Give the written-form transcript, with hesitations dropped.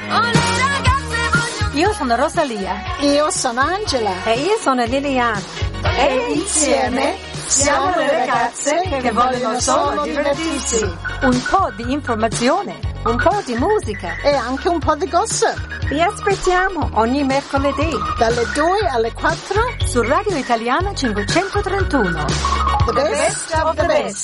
Io sono Rosalia. Io sono Angela. E io sono Liliana. E insieme siamo le ragazze che vogliono solo divertirsi. Un po' di informazione, un po' di musica e anche un po' di gossip. Vi aspettiamo ogni mercoledì dalle 2 alle 4 su Radio Italiana 531. The best of the best.